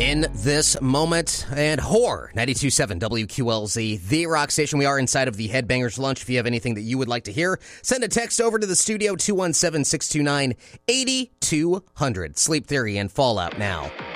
In this moment, and Horror 92.7 WQLZ, the rock station. We are inside of the Headbangers Lunch. If you have anything that you would like to hear, send a text over to the studio, 217-629-8200. Sleep Theory and Fallout now.